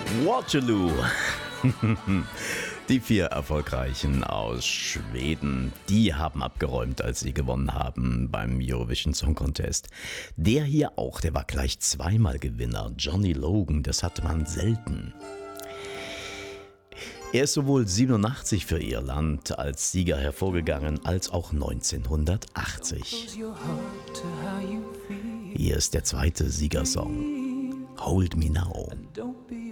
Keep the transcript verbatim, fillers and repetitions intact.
Waterloo. Die vier Erfolgreichen aus Schweden, die haben abgeräumt, als sie gewonnen haben beim Eurovision Song Contest. Der hier auch, der war gleich zweimal Gewinner. Johnny Logan, das hatte man selten. Er ist sowohl siebenundachtzig für Irland als Sieger hervorgegangen, als auch neunzehnhundertachtzig. Hier ist der zweite Siegersong, Hold Me Now.